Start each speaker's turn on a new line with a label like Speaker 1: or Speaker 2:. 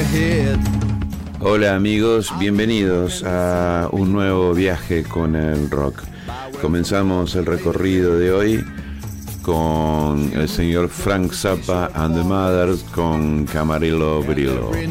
Speaker 1: Hola amigos, bienvenidos a un nuevo viaje con el rock. Comenzamos el recorrido de hoy con el señor Frank Zappa and the Mothers con Camarillo Brillo.